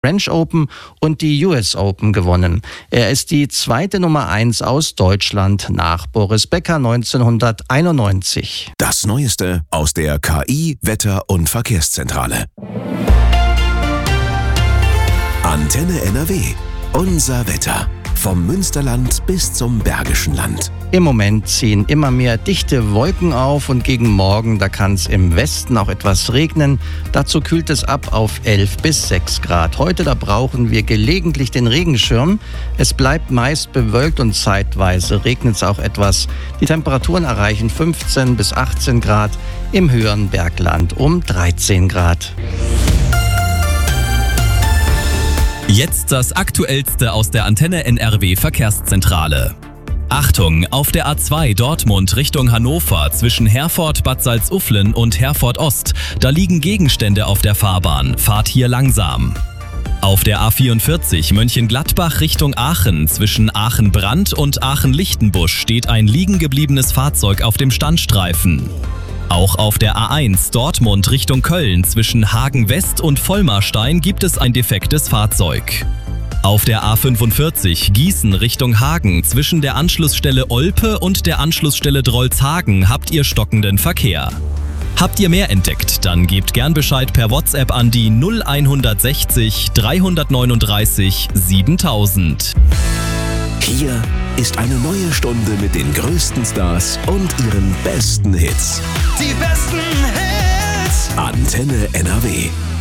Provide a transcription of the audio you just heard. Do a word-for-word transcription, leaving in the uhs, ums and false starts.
French Open und die U S Open gewonnen. Er ist die zweite Nummer eins aus Deutschland nach Boris Becker neunzehnhunderteinundneunzig. Das Neueste aus der K I, Wetter- und Verkehrszentrale. Antenne N R W. Unser Wetter. Vom Münsterland bis zum Bergischen Land. Im Moment ziehen immer mehr dichte Wolken auf und gegen Morgen, da kann es im Westen auch etwas regnen. Dazu kühlt es ab auf elf bis sechs Grad. Heute, da brauchen wir gelegentlich den Regenschirm. Es bleibt meist bewölkt und zeitweise regnet es auch etwas. Die Temperaturen erreichen fünfzehn bis achtzehn Grad, im höheren Bergland um dreizehn Grad. Jetzt das Aktuellste aus der Antenne N R W Verkehrszentrale. Achtung, auf der A zwei Dortmund Richtung Hannover zwischen Herford, Bad Salzuflen und Herford Ost. Da liegen Gegenstände auf der Fahrbahn. Fahrt hier langsam. Auf der A vierundvierzig Mönchengladbach Richtung Aachen zwischen Aachen-Brandt und Aachen-Lichtenbusch steht ein liegen gebliebenes Fahrzeug auf dem Standstreifen. Auch auf der A eins Dortmund Richtung Köln zwischen Hagen West und Vollmarstein gibt es ein defektes Fahrzeug. Auf der A fünfundvierzig Gießen Richtung Hagen zwischen der Anschlussstelle Olpe und der Anschlussstelle Drolshagen habt ihr stockenden Verkehr. Habt ihr mehr entdeckt, dann gebt gern Bescheid per WhatsApp an die null hundertsechzig dreihundertneununddreißig siebentausend. Hier ist eine neue Stunde mit den größten Stars und ihren besten Hits. Die besten Hits. Antenne N R W.